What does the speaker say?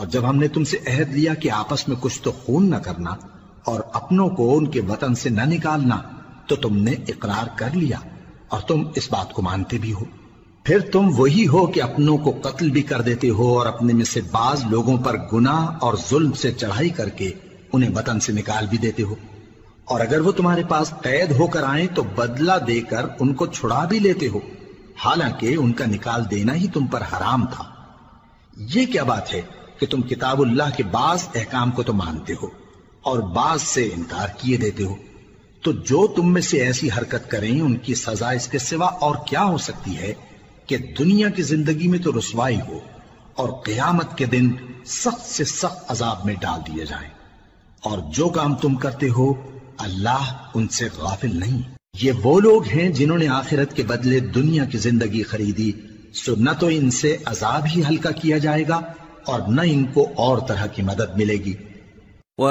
اور جب ہم نے تم سے عہد لیا کہ آپس میں کچھ تو خون نہ کرنا اور اپنوں کو ان کے وطن سے نہ نکالنا، تو تم نے اقرار کر لیا اور تم اس بات کو مانتے بھی ہو۔ پھر تم وہی ہو کہ اپنوں کو قتل بھی کر دیتے ہو اور اپنے میں سے بعض لوگوں پر گناہ اور ظلم سے چڑھائی کر کے انہیں وطن سے نکال بھی دیتے ہو، اور اگر وہ تمہارے پاس قید ہو کر آئیں تو بدلہ دے کر ان کو چھڑا بھی لیتے ہو، حالانکہ ان کا نکال دینا ہی تم پر حرام تھا۔ یہ کیا بات ہے کہ تم کتاب اللہ کے بعض احکام کو تو مانتے ہو اور بعض سے انکار کیے دیتے ہو؟ تو جو تم میں سے ایسی حرکت کریں ان کی سزا اس کے سوا اور کیا ہو سکتی ہے کہ دنیا کی زندگی میں تو رسوائی ہو اور قیامت کے دن سخت سے سخت عذاب میں ڈال دیے جائیں۔ اور جو کام تم کرتے ہو اللہ ان سے غافل نہیں۔ یہ وہ لوگ ہیں جنہوں نے آخرت کے بدلے دنیا کی زندگی خریدی، سو نہ تو ان سے عذاب ہی ہلکا کیا جائے گا اور نہ ان کو اور طرح کی مدد ملے گی۔